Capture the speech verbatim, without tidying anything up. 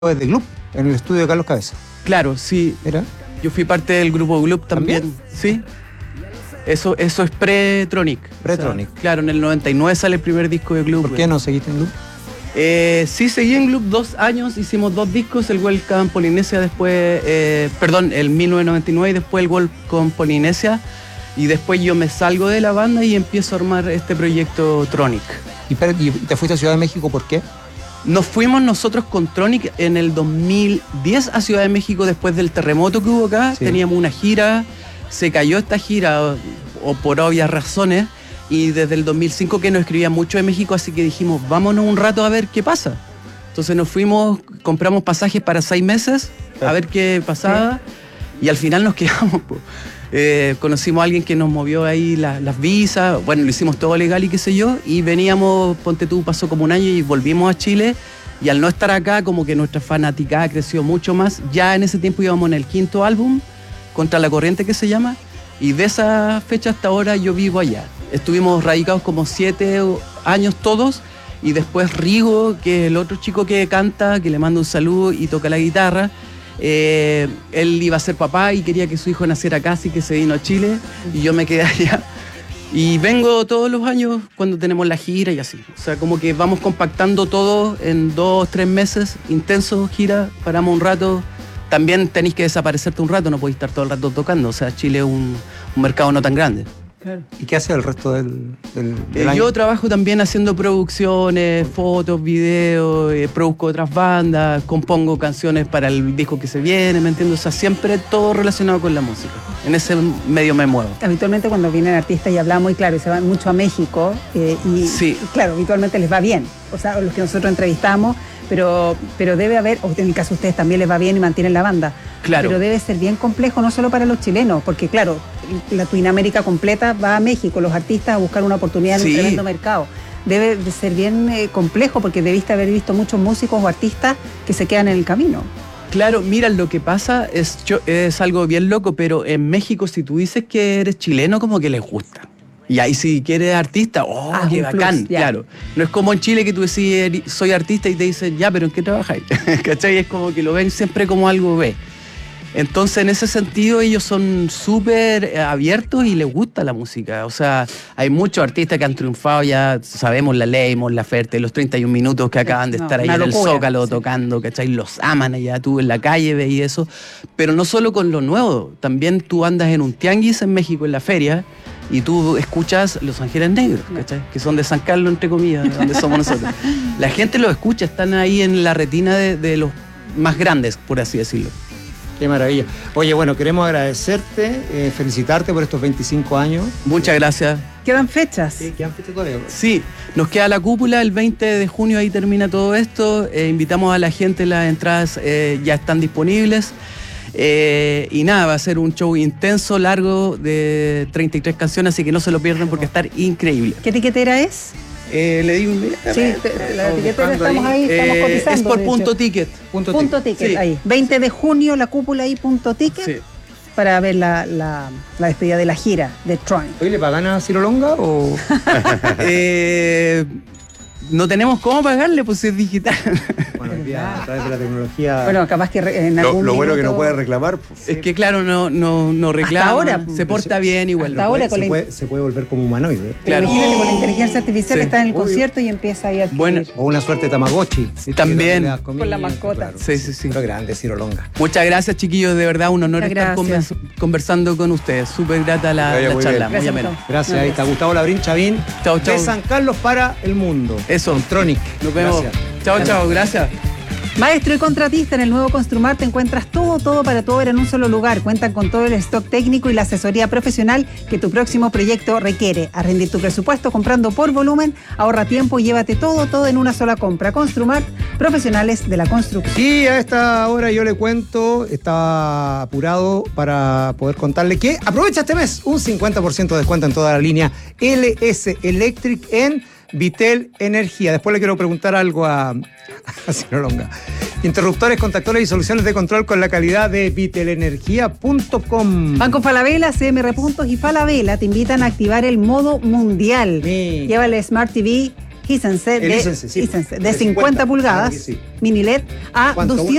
de Gloop, en el estudio de Carlos Cabeza. Claro, sí. ¿Era? Yo fui parte del grupo Gloop también. ¿También? Sí. Eso, eso es pre-Tronic. Pre-Tronic. O sea, claro, en el noventa y nueve sale el primer disco de Gloop. ¿Por qué no seguiste en Gloop? Eh, sí, seguí en Gloop dos años, hicimos dos discos, el Welcome Polinesia después, eh, perdón, el mil novecientos noventa y nueve y después el Welcome Polinesia. Y después yo me salgo de la banda y empiezo a armar este proyecto Tronic. ¿Y, pero, y te fuiste a Ciudad de México por qué? Nos fuimos nosotros con Tronic en el dos mil diez a Ciudad de México después del terremoto que hubo acá. Sí. Teníamos una gira, se cayó esta gira, o, o por obvias razones, y desde el dos mil cinco que nos escribía mucho de México, así que dijimos, vámonos un rato a ver qué pasa. Entonces nos fuimos, compramos pasajes para seis meses, a ver qué pasaba, sí. Y al final nos quedamos. Po. Eh, conocimos a alguien que nos movió ahí la, las visas, bueno, lo hicimos todo legal y qué sé yo, y veníamos, ponte tú, pasó como un año y volvimos a Chile, y al no estar acá, como que nuestra fanaticada creció mucho más. Ya en ese tiempo íbamos en el quinto álbum, Contra la Corriente que se llama, y de esa fecha hasta ahora yo vivo allá. Estuvimos radicados como siete años todos, y después Rigo, que es el otro chico que canta, que le mando un saludo y toca la guitarra. Eh, él iba a ser papá y quería que su hijo naciera acá, así que se vino a Chile y yo me quedé allá. Y vengo todos los años cuando tenemos la gira y así. O sea, como que vamos compactando todo en dos, tres meses, intenso, gira, paramos un rato. También tenéis que desaparecerte un rato, no podéis estar todo el rato tocando. O sea, Chile es un, un mercado no tan grande. Claro. ¿Y qué hace el resto del, del, del eh, año? Yo trabajo también haciendo producciones, fotos, videos, eh, produzco otras bandas, compongo canciones para el disco que se viene, ¿me entiendes? O sea, siempre todo relacionado con la música. En ese medio me muevo. Habitualmente cuando vienen artistas y hablamos, y claro, se van mucho a México, eh, y, sí. y claro, habitualmente les va bien. O sea, los que nosotros entrevistamos, pero, pero debe haber, o en el caso de ustedes también les va bien y mantienen la banda. Claro. Pero debe ser bien complejo, no solo para los chilenos, porque claro, Latinoamérica completa va a México, los artistas a buscar una oportunidad en sí. un tremendo mercado. Debe de ser bien eh, complejo, porque debiste haber visto muchos músicos o artistas que se quedan en el camino. Claro, mira, lo que pasa es, es algo bien loco, pero en México si tú dices que eres chileno, como que les gusta. Y ahí si quieres artista, ¡oh, ah, qué bacán! Plus, claro. No es como en Chile que tú decís, soy artista y te dicen, ya, pero ¿en qué trabajáis? ¿Cachai? Es como que lo ven siempre como algo B. Entonces, en ese sentido, ellos son súper abiertos y les gusta la música. O sea, hay muchos artistas que han triunfado, ya sabemos la ley, Mon Laferte, los treinta y un minutos que acaban de no, estar ahí en el Zócalo sí. tocando, ¿cachai? Los aman allá, tú en la calle veis eso. Pero no solo con lo nuevo, también tú andas en un tianguis en México, en la feria, y tú escuchas Los Ángeles Negros, ¿cachai? Que son de San Carlos, entre comillas, de donde somos nosotros. La gente los escucha, están ahí en la retina de, de los más grandes, por así decirlo. Qué maravilla. Oye, bueno, queremos agradecerte, eh, felicitarte por estos veinticinco años. Muchas gracias. ¿Quedan fechas? Sí, quedan fechas todavía. Sí, nos queda la cúpula, el veinte de junio, ahí termina todo esto. Eh, invitamos a la gente, las entradas eh, ya están disponibles. Eh, y nada, va a ser un show intenso, largo, de treinta y tres canciones, así que no se lo pierdan porque va a estar increíble. ¿Qué etiquetera es? Eh, le digo sí, te, la etiquetera estamos ahí, ahí estamos eh, cotizando. Es por punto ticket. Punto, punto ticket, sí. Ahí. veinte de junio, la cúpula ahí, punto ticket. Sí. Para ver la, la, la despedida de la gira de Tronic. ¿Hoy le pagan a Ciro Longa o...? eh, no tenemos cómo pagarle, pues es digital. Bueno, ya, a través de la tecnología... Bueno, capaz que en algún Lo, lo bueno minuto... que no puede reclamar. Pues. Es que claro, no, no, no reclama. Hasta ahora. Se porta bien igual. Hasta ahora puede, con se, la... puede, se puede volver como humanoide. Claro. Imagínate con la inteligencia artificial, sí. Está en el Obvio. concierto y empieza ahí a adquirir. Bueno, o una suerte de Tamagotchi. ¿sí? También. Con la mascota. Claro. Sí, sí, sí. Pero grande, Ciro Longa. Muchas gracias, chiquillos. De verdad, un honor Muchas estar gracias. conversando con ustedes. Súper grata la, la muy charla. bien. Muy amena. Gracias. Gracias. Ahí está Gustavo Labrín Chavín. Chau, chau. De San Carlos para el mundo. Eso. Con Tronic. Nos vemos. Gracias. Chao, chao. Gracias. Maestro y contratista, en el nuevo Construmar te encuentras todo, todo para tu obra en un solo lugar. Cuentan con todo el stock técnico y la asesoría profesional que tu próximo proyecto requiere. A rendir tu presupuesto comprando por volumen, ahorra tiempo y llévate todo, todo en una sola compra. Construmar, profesionales de la construcción. Y a esta hora yo le cuento, estaba apurado para poder contarle que aprovecha este mes un cincuenta por ciento de descuento en toda la línea L S Electric en Vitel Energía. Después le quiero preguntar algo a, a Ciro Longa. Interruptores, contactores y soluciones de control con la calidad de vitelenergia punto com. Banco Falabella, C M R Puntos y Falabella te invitan a activar el modo mundial. Sí. Llévale Smart T V Hisense El de, Hisense, sí. Hisense, de De cincuenta cincuenta, pulgadas, claro que sí. mini L E D, a ¿Cuánto? doscientos